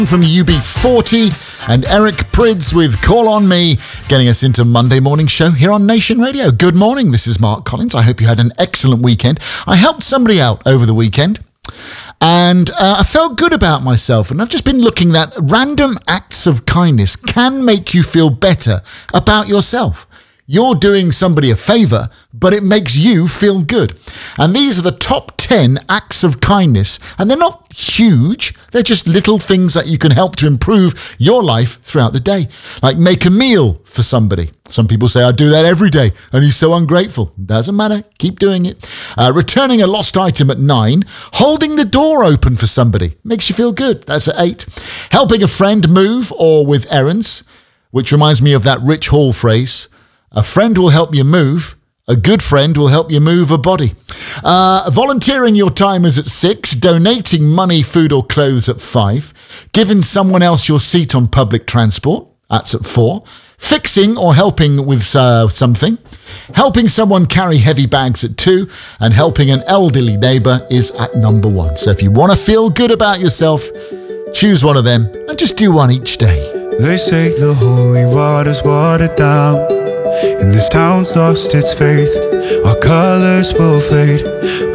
From UB40 and Eric Prydz with Call On Me, getting us into Monday morning show here on Nation Radio. Good morning, this is Mark Collins. I hope you had an excellent weekend. I helped somebody out over the weekend and I felt good about myself, and I've just been looking that random acts of kindness can make you feel better about yourself. You're doing somebody a favour, but it makes you feel good. And these are the top 10 acts of kindness. And they're not huge. They're just little things that you can help to improve your life throughout the day. Like make a meal for somebody. Some people say, I do that every day, and he's so ungrateful. Doesn't matter. Keep doing it. Returning a lost item at 9. Holding the door open for somebody. Makes you feel good. That's at 8. Helping a friend move or with errands, which reminds me of that Rich Hall phrase. A friend will help you move. A good friend will help you move a body. Volunteering your time is at 6. Donating money, food or clothes at 5. Giving someone else your seat on public transport. That's at 4. Fixing or helping with something. Helping someone carry heavy bags at 2. And helping an elderly neighbour is at number 1. So if you want to feel good about yourself, choose one of them and just do one each day. They say the holy water's watered down, and this town's lost its faith. Our colors will fade.